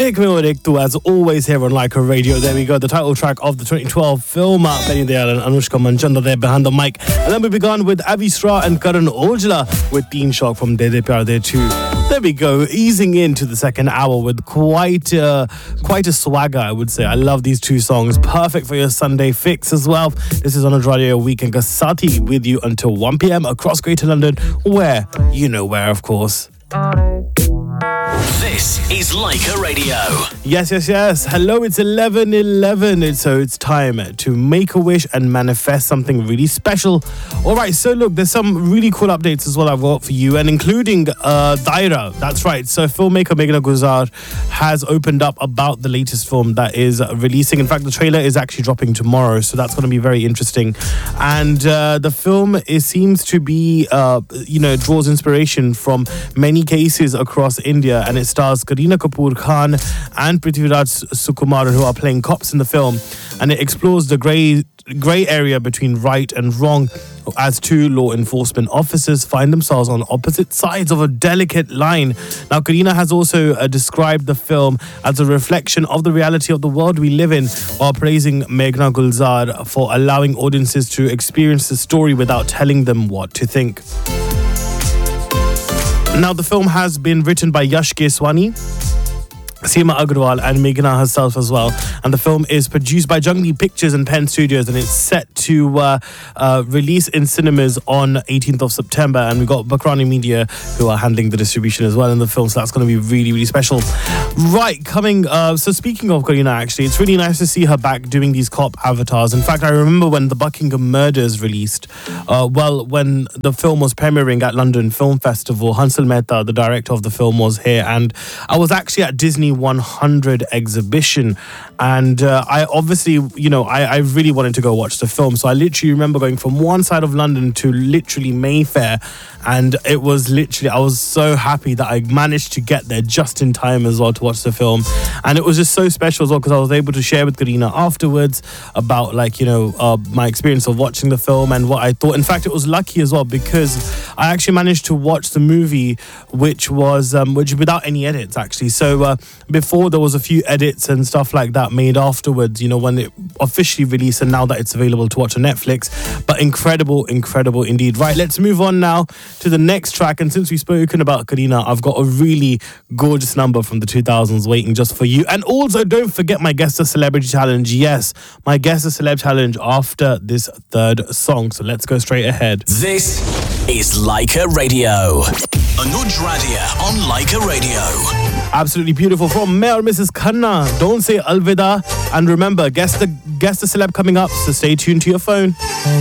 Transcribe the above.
Ek Mein Aur Ek Tu, as always here on Leica Radio. There we go, the title track of the 2012 film, Benny Dayal and Anushka Manchanda there behind the mic. And then we began with Avi Sra and Karan Aujla with Teen Shock from De De Pyar De too. There we go, easing into the second hour with quite a swagger, I would say. I love these two songs, perfect for your Sunday fix as well. This is Anuj Radio Weekend Kasati with you until 1 p.m. across Greater London, where, you know where, of course. This is Leica Radio. Yes. Hello, it's 11:11. So it's time to make a wish and manifest something really special. All right, so look, there's some really cool updates as well I've got for you, and including Daira. That's right. So filmmaker Meghna Gulzar has opened up about the latest film that is releasing. In fact, the trailer is actually dropping tomorrow, so that's going to be very interesting. And the film seems to be, draws inspiration from many cases across India, and it stars Kareena Kapoor Khan and Prithviraj Sukumaran, who are playing cops in the film, and it explores the grey area between right and wrong as two law enforcement officers find themselves on opposite sides of a delicate line. Now, Kareena has also described the film as a reflection of the reality of the world we live in, while praising Meghna Gulzar for allowing audiences to experience the story without telling them what to think. Now, the film has been written by Yash Keswani, Seema Agarwal and Meghna herself as well. And the film is produced by Junglee Pictures and Pen Studios, and it's set to release in cinemas on 18th of September. And we've got Bakrani Media who are handling the distribution as well in the film, so that's going to be really, really special. Right, so speaking of Kareena, actually, it's really nice to see her back doing these cop avatars. In fact, I remember when The Buckingham Murders released, when the film was premiering at London Film Festival, Hansal Mehta, the director of the film, was here, and I was actually at Disney 100 exhibition, and I obviously, I really wanted to go watch the film, so I literally remember going from one side of London to literally Mayfair, and it was literally, I was so happy that I managed to get there just in time as well to watch the film. And it was just so special as well, because I was able to share with Kareena afterwards about my experience of watching the film and what I thought. In fact, it was lucky as well, because I actually managed to watch the movie which without any edits, actually. So before, there was a few edits and stuff like that made afterwards, when it officially released, and now that it's available to watch on Netflix. But incredible indeed. Right, let's move on now to the next track. And since we've spoken about Kareena, I've got a really gorgeous number from the 2000s waiting just for you. And also, don't forget my Guess the Celebrity Challenge. Yes, my Guess the Celeb Challenge after this third song. So let's go straight ahead. This is Leica Radio. Anuj Radia on Leica Radio. Absolutely beautiful from Mayor Mrs. Khanna. Don't say Alvida. And remember, guess the celeb coming up, so stay tuned to your phone.